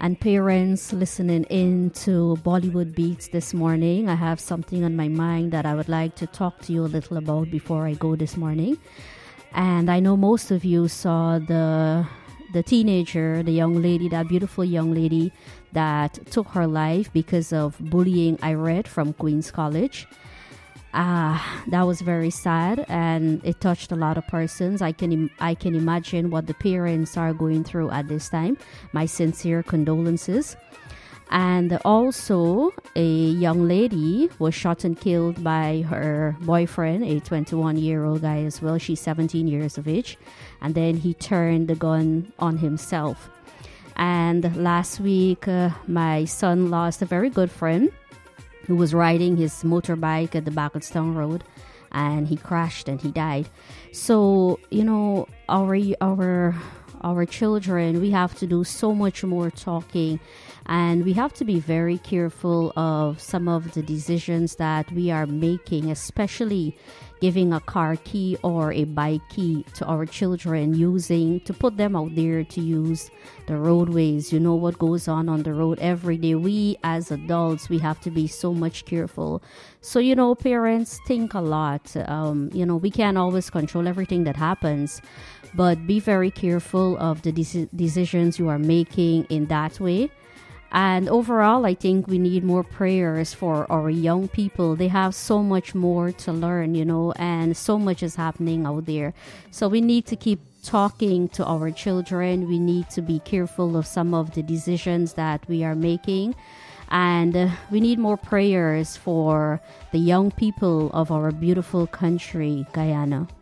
and parents listening in to Bollywood Beats this morning. I have something on my mind that I would like to talk to you a little about before I go this morning. And I know most of you saw the teenager, the young lady, that beautiful young lady that took her life because of bullying I read from Queen's College. That was very sad, and it touched a lot of persons. I can imagine what the parents are going through at this time. My sincere condolences. And also, a young lady was shot and killed by her boyfriend, a 21-year-old guy as well. She's 17 years of age. And then he turned the gun on himself. And last week, my son lost a very good friend who was riding his motorbike at the Bakerstown Road, and he crashed and he died. So, you know, our children, we have to do so much more talking, and we have to be very careful of some of the decisions that we are making, especially giving a car key or a bike key to our children, to put them out there to use the roadways. You know what goes on the road every day. We as adults, we have to be so much careful. So, you know, parents think a lot. We can't always control everything that happens, but be very careful of the decisions you are making in that way. And overall, I think we need more prayers for our young people. They have so much more to learn, and so much is happening out there. So we need to keep talking to our children. We need to be careful of some of the decisions that we are making. And we need more prayers for the young people of our beautiful country, Guyana.